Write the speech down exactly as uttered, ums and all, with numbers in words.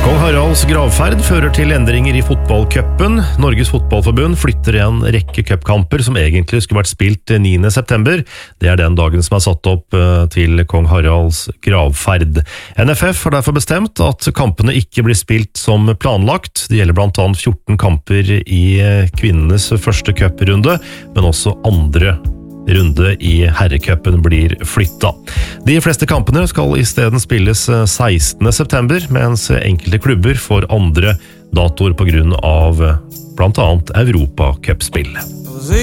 Kong Haralds gravferd fører til endringer i fotballcupen. Norges fotballforbund flytter en rekke cupkamper som egentlig skulle vært spilt niende september. Det er den dagen som er satt opp til Kong Haralds gravferd. N F F har derfor bestemt at kampene ikke blir spilt som planlagt. Det gjelder blant annet fjorten kamper i kvinnenes første cuprunde, men også andre runde i herrecupen blir flytta. De fleste kampene skal i stedet spilles sekstende september, mens enkelte klubber får andre datoer på grunn av blant annet Europa Cup-spill.